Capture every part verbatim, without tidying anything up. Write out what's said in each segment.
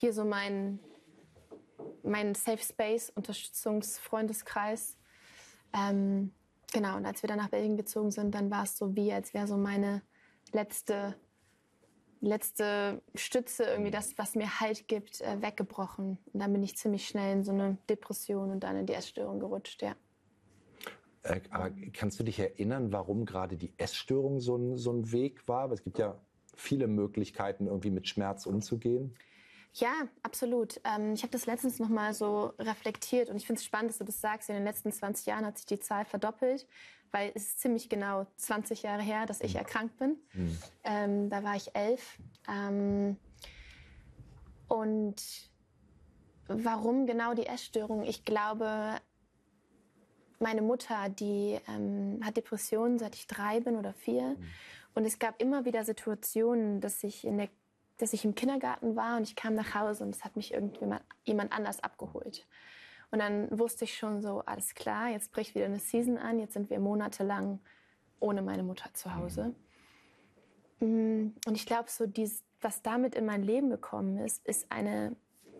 hier so mein, mein Safe Space, Unterstützungsfreundeskreis. Ähm, genau, und als wir dann nach Belgien gezogen sind, dann war es so wie, als wäre so meine letzte, letzte Stütze, irgendwie das, was mir Halt gibt, äh, weggebrochen. Und dann bin ich ziemlich schnell in so eine Depression und dann in die Essstörung gerutscht, ja. Äh, aber kannst du dich erinnern, warum gerade die Essstörung so ein, so ein Weg war? Weil es gibt ja viele Möglichkeiten, irgendwie mit Schmerz umzugehen. Ja, absolut. Ähm, ich habe das letztens noch mal so reflektiert und ich finde es spannend, dass du das sagst. In den letzten zwanzig Jahren hat sich die Zahl verdoppelt, weil es ist ziemlich genau zwanzig Jahre her, dass ich erkrankt bin. Mhm. Ähm, da war ich elf. Ähm, und warum genau die Essstörung? Ich glaube, meine Mutter, die ähm, hat Depressionen, seit ich drei bin oder vier. Mhm. Und es gab immer wieder Situationen, dass ich in der dass ich im Kindergarten war und ich kam nach Hause und es hat mich irgendjemand jemand anders abgeholt. Und dann wusste ich schon so, alles klar, jetzt bricht wieder eine Season an, jetzt sind wir monatelang ohne meine Mutter zu Hause. Mhm. Und ich glaube, so dies, was damit in mein Leben gekommen ist, ist eine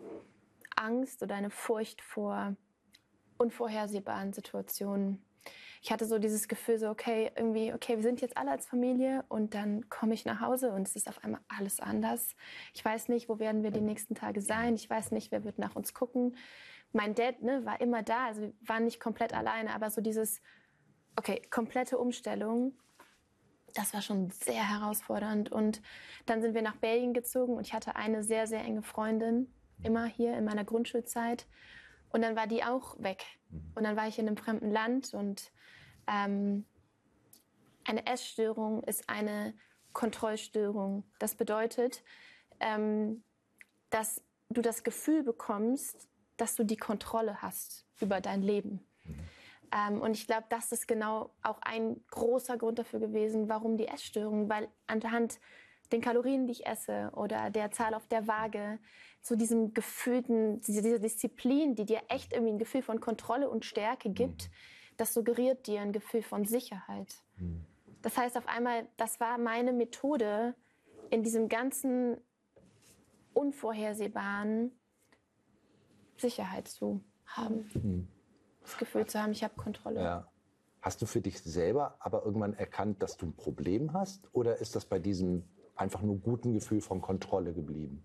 Angst oder eine Furcht vor unvorhersehbaren Situationen. Ich hatte so dieses Gefühl, so okay, irgendwie, okay, wir sind jetzt alle als Familie und dann komme ich nach Hause und es ist auf einmal alles anders. Ich weiß nicht, wo werden wir die nächsten Tage sein. Ich weiß nicht, wer wird nach uns gucken. Mein Dad, ne, war immer da, also wir waren nicht komplett alleine, aber so dieses, okay, komplette Umstellung, das war schon sehr herausfordernd. Und dann sind wir nach Belgien gezogen und ich hatte eine sehr, sehr enge Freundin, immer hier in meiner Grundschulzeit. Und dann war die auch weg. Und dann war ich in einem fremden Land. Und ähm, eine Essstörung ist eine Kontrollstörung. Das bedeutet, ähm, dass du das Gefühl bekommst, dass du die Kontrolle hast über dein Leben. Mhm. Ähm, und ich glaube, das ist genau auch ein großer Grund dafür gewesen, warum die Essstörung. Weil anhand den Kalorien, die ich esse oder der Zahl auf der Waage, so diesem gefühlten, diese, diese Disziplin, die dir echt irgendwie ein Gefühl von Kontrolle und Stärke gibt, mhm. das suggeriert dir ein Gefühl von Sicherheit. Mhm. Das heißt auf einmal, das war meine Methode, in diesem ganzen unvorhersehbaren Sicherheit zu haben. Mhm. Das Gefühl zu haben, ich habe Kontrolle. Ja. Hast du für dich selber aber irgendwann erkannt, dass du ein Problem hast? Oder ist das bei diesem einfach nur guten Gefühl von Kontrolle geblieben?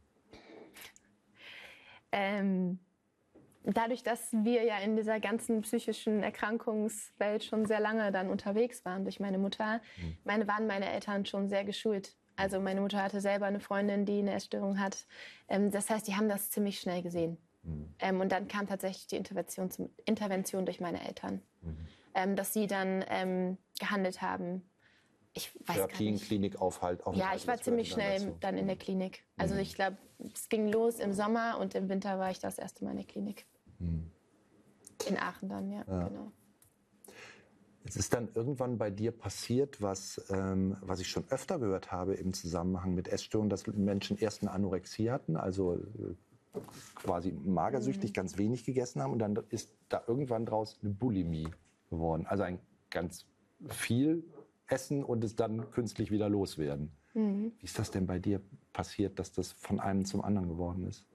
Ähm, dadurch, dass wir ja in dieser ganzen psychischen Erkrankungswelt schon sehr lange dann unterwegs waren durch meine Mutter, mhm. meine, waren meine Eltern schon sehr geschult. Also meine Mutter hatte selber eine Freundin, die eine Essstörung hat. Ähm, das heißt, die haben das ziemlich schnell gesehen. Mhm. Ähm, und dann kam tatsächlich die Intervention, zum, Intervention durch meine Eltern, mhm. ähm, dass sie dann ähm, gehandelt haben. Ich weiß Therapien, gar nicht. Klinikaufhalt. Auch ja, ich war ziemlich schnell dann, dann in der Klinik. Also mhm. ich glaube, es ging los im Sommer und im Winter war ich das erste Mal in der Klinik. Mhm. In Aachen dann, ja, ja. Genau. Es ist dann irgendwann bei dir passiert, was, ähm, was ich schon öfter gehört habe im Zusammenhang mit Essstörungen, dass Menschen erst eine Anorexie hatten, also äh, quasi magersüchtig, mhm. ganz wenig gegessen haben und dann ist da irgendwann draus eine Bulimie geworden. Also ein ganz viel Essen und es dann künstlich wieder loswerden. Mhm. Wie ist das denn bei dir passiert, dass das von einem zum anderen geworden ist?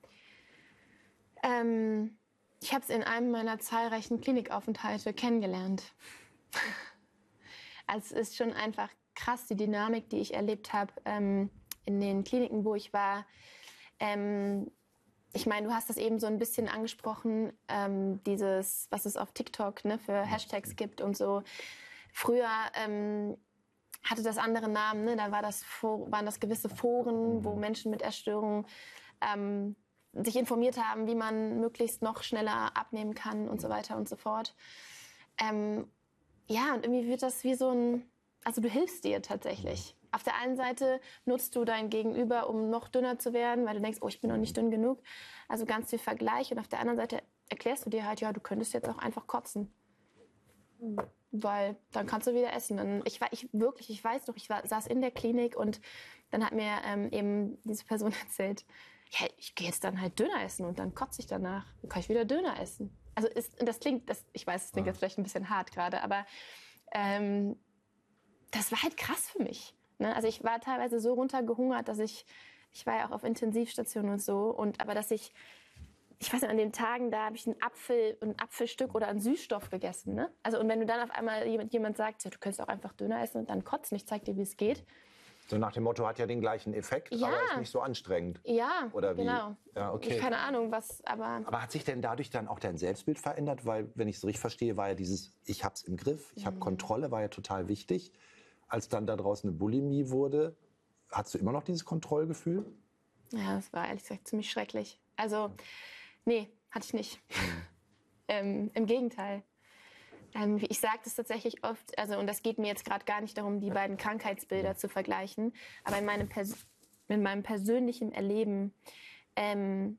Ähm, ich habe es in einem meiner zahlreichen Klinikaufenthalte kennengelernt. Also es ist schon einfach krass, die Dynamik, die ich erlebt habe ähm, in den Kliniken, wo ich war. Ähm, ich meine, du hast das eben so ein bisschen angesprochen, ähm, dieses, was es auf TikTok ne, für Hashtags gibt und so. Früher ähm, hatte das andere Namen, ne? Da war das, waren das gewisse Foren, wo Menschen mit Essstörungen ähm, sich informiert haben, wie man möglichst noch schneller abnehmen kann und so weiter und so fort. Ähm, ja, und irgendwie wird das wie so ein, also du hilfst dir tatsächlich. Auf der einen Seite nutzt du dein Gegenüber, um noch dünner zu werden, weil du denkst, oh, ich bin noch nicht dünn genug. Also ganz viel Vergleich. Und auf der anderen Seite erklärst du dir halt, ja, du könntest jetzt auch einfach kotzen. Weil dann kannst du wieder essen. Und ich war, ich wirklich, ich weiß noch, ich war, saß in der Klinik und dann hat mir ähm, eben diese Person erzählt, ja, ich gehe jetzt dann halt Döner essen und dann kotze ich danach. Dann kann ich wieder Döner essen. Also ist, das klingt, das, ich weiß, das klingt jetzt vielleicht ein bisschen hart gerade, aber ähm, das war halt krass für mich. Ne? Also ich war teilweise so runtergehungert, dass ich, Ich war ja auch auf Intensivstation und so. Und aber dass ich, ich weiß nicht, an den Tagen, da habe ich einen Apfel, ein Apfelstück oder einen Süßstoff gegessen. Ne? Also und wenn du dann auf einmal jemand, jemand sagt, ja, du könntest auch einfach Döner essen und dann kotzen, ich zeig dir, wie es geht. So nach dem Motto, hat ja den gleichen Effekt, Ja. aber ist nicht so anstrengend. Ja, Oder wie? genau. Ja, okay. Ich keine Ahnung, was, aber... Aber hat sich denn dadurch dann auch dein Selbstbild verändert? Weil, wenn ich es so richtig verstehe, war ja dieses, ich hab's im Griff, ich habe Kontrolle, war ja total wichtig. Als dann da draußen eine Bulimie wurde, hast du immer noch dieses Kontrollgefühl? Ja, das war ehrlich gesagt ziemlich schrecklich. Also, nee, hatte ich nicht. Mhm. ähm, Im Gegenteil. Ähm, ich sage das tatsächlich oft, also, und das geht mir jetzt gerade gar nicht darum, die beiden Krankheitsbilder mhm. zu vergleichen, aber in meinem, Pers in meinem persönlichen Erleben ähm,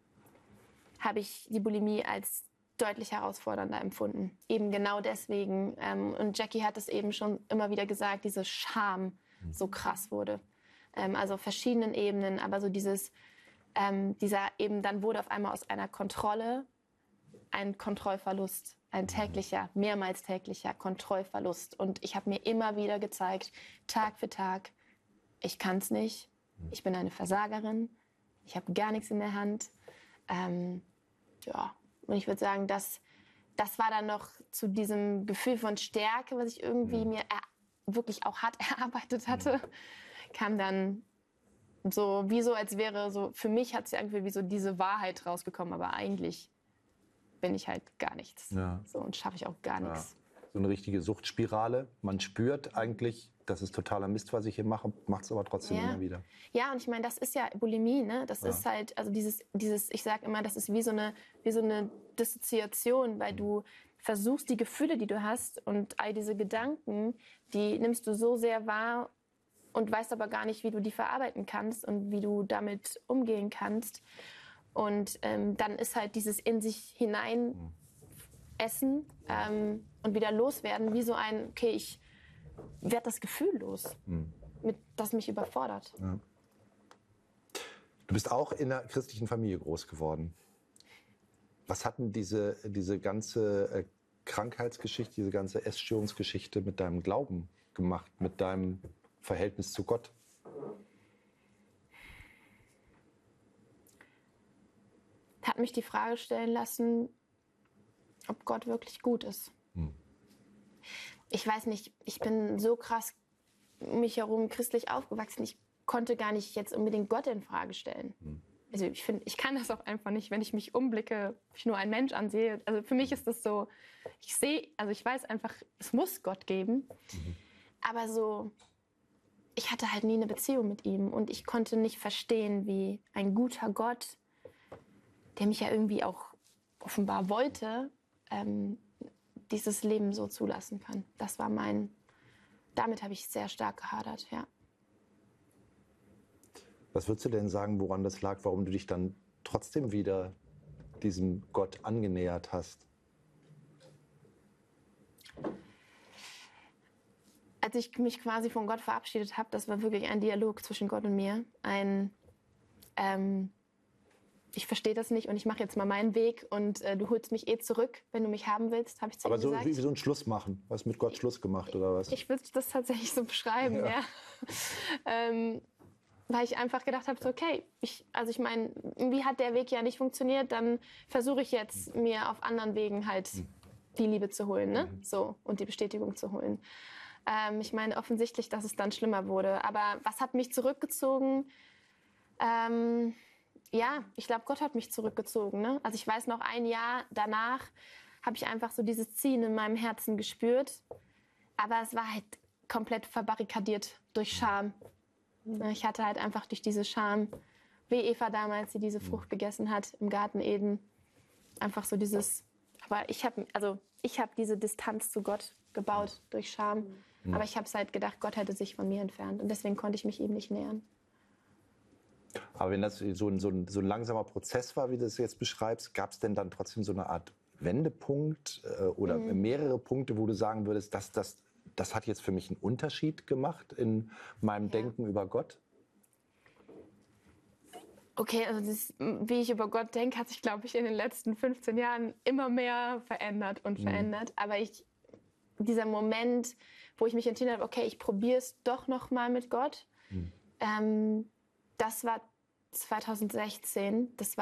habe ich die Bulimie als deutlich herausfordernder empfunden. Eben genau deswegen. Ähm, und Jackie hat es eben schon immer wieder gesagt, diese Scham so krass wurde. Ähm, also auf verschiedenen Ebenen, aber so dieses, ähm, dieser eben dann wurde auf einmal aus einer Kontrolle ein Kontrollverlust, ein täglicher, mehrmals täglicher Kontrollverlust. Und ich habe mir immer wieder gezeigt, Tag für Tag, ich kann es nicht, ich bin eine Versagerin, ich habe gar nichts in der Hand. Ähm, ja, und ich würde sagen, das, das war dann noch zu diesem Gefühl von Stärke, was ich irgendwie mir er, wirklich auch hart erarbeitet hatte, kam dann so, wie so, als wäre so, für mich hat es irgendwie wie so diese Wahrheit rausgekommen, aber eigentlich bin ich halt gar nichts. Ja. So, und schaffe ich auch gar ja. nichts. So eine richtige Suchtspirale. Man spürt eigentlich, das ist totaler Mist, was ich hier mache, macht es aber trotzdem ja. immer wieder. Ja, und ich meine, das ist ja Bulimie, ne? Das ja. ist halt, also dieses, dieses, ich sage immer, das ist wie so eine, wie so eine Dissoziation, weil mhm. du versuchst, die Gefühle, die du hast und all diese Gedanken, die nimmst du so sehr wahr und weißt aber gar nicht, wie du die verarbeiten kannst und wie du damit umgehen kannst. Und ähm, dann ist halt dieses in sich hinein mhm. essen ähm, und wieder loswerden, wie so ein, okay, ich werde das Gefühl los, mhm. mit, das mich überfordert. Ja. Du bist auch in einer christlichen Familie groß geworden. Was hat denn diese, diese ganze äh, Krankheitsgeschichte, diese ganze Essstörungsgeschichte mit deinem Glauben gemacht, mit deinem Verhältnis zu Gott? Hat mich die Frage stellen lassen, ob Gott wirklich gut ist. Hm. Ich weiß nicht, ich bin so krass um mich herum christlich aufgewachsen. Ich konnte gar nicht jetzt unbedingt Gott in Frage stellen. Hm. Also ich finde, ich kann das auch einfach nicht, wenn ich mich umblicke, ich nur einen Mensch ansehe. Also für mich ist das so, ich sehe, also ich weiß einfach, es muss Gott geben. Mhm. Aber so, ich hatte halt nie eine Beziehung mit ihm und ich konnte nicht verstehen, wie ein guter Gott, der mich ja irgendwie auch offenbar wollte, ähm, dieses Leben so zulassen kann. Das war mein, damit habe ich sehr stark gehadert, ja. Was würdest du denn sagen, woran das lag, warum du dich dann trotzdem wieder diesem Gott angenähert hast? Als ich mich quasi von Gott verabschiedet habe, das war wirklich ein Dialog zwischen Gott und mir. Ein, ähm, ich verstehe das nicht und ich mache jetzt mal meinen Weg und äh, du holst mich eh zurück, wenn du mich haben willst, habe ich zu ihm gesagt. Aber so wie so ein Schluss machen, was mit Gott Schluss gemacht oder was? Ich würde das tatsächlich so beschreiben, ja. ja. ähm, weil ich einfach gedacht habe, so, okay, ich, also ich meine, wie hat der Weg ja nicht funktioniert, dann versuche ich jetzt mir auf anderen Wegen halt die Liebe zu holen, ne? So, und die Bestätigung zu holen. Ähm, ich meine, offensichtlich, dass es dann schlimmer wurde. Aber was hat mich zurückgezogen? Ähm, ja, ich glaube, Gott hat mich zurückgezogen. Ne? Also ich weiß noch, ein Jahr danach habe ich einfach so dieses Ziehen in meinem Herzen gespürt. Aber es war halt komplett verbarrikadiert durch Scham. Ich hatte halt einfach durch diese Scham, wie Eva damals, die diese Frucht gegessen hat im Garten Eden, einfach so dieses, aber ich habe also ich habe diese Distanz zu Gott gebaut durch Scham. Mhm. Aber ich habe halt gedacht, Gott hätte sich von mir entfernt. Und deswegen konnte ich mich ihm nicht nähern. Aber wenn das so ein, so ein, so ein langsamer Prozess war, wie du es jetzt beschreibst, gab es denn dann trotzdem so eine Art Wendepunkt äh, oder mhm. mehrere Punkte, wo du sagen würdest, dass das, das hat jetzt für mich einen Unterschied gemacht in meinem ja. Denken über Gott? Okay, also das, wie ich über Gott denke, hat sich, glaube ich, in den letzten fünfzehn Jahren immer mehr verändert und verändert. Mhm. Aber ich, dieser Moment, wo ich mich entschieden habe, okay, ich probiere es doch noch mal mit Gott, mhm. ähm, Das war zweitausendsechzehn. Das war